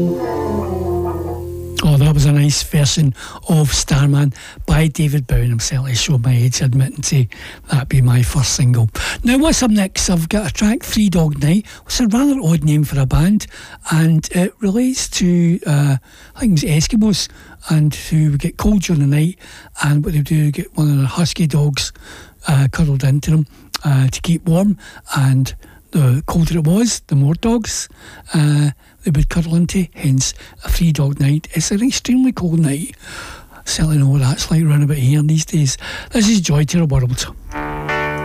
Oh, that was a nice version of Starman by David Bowie. I'm certainly showing my age admitting to that be my first single. Now, what's up next? I've got a track, Three Dog Night. It's a rather odd name for a band, and it relates to, I think it's Eskimos, and who get cold during the night, and what they do, get one of the husky dogs cuddled into them to keep warm, and the colder it was, the more dogs they would cuddle into, hence a 3 dog night. It's an extremely cold night. Certainly know what that's like round about here these days. This is Joy to the World.